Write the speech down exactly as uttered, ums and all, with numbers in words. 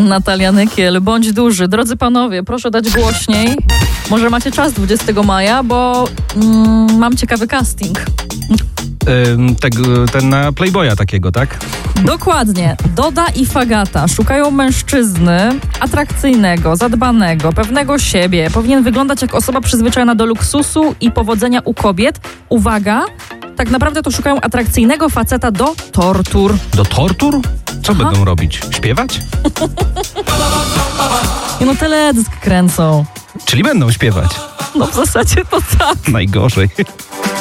Natalia Nykiel, bądź duży. Drodzy panowie, proszę dać głośniej. Może macie czas dwudziestego maja, bo mm, mam ciekawy casting. Ym, tego, ten na Playboya takiego, tak? Dokładnie. Doda i Fagata szukają mężczyzny atrakcyjnego, zadbanego, pewnego siebie. Powinien wyglądać jak osoba przyzwyczajona do luksusu i powodzenia u kobiet. Uwaga, tak naprawdę to szukają atrakcyjnego faceta do tortur. Do tortur? Co Aha. będą robić? Śpiewać? I no teledysk kręcą. Czyli będą śpiewać. No w zasadzie to tak. Najgorzej.